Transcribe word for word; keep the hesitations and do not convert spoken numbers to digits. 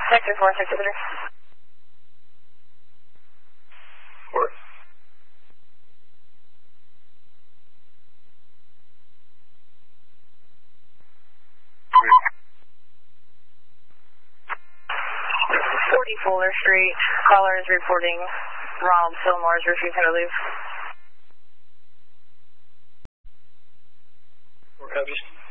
Sector four, sector three. Four. forty Fuller Street. Caller is reporting Ronald Fillmore is refusing to leave. Four copies.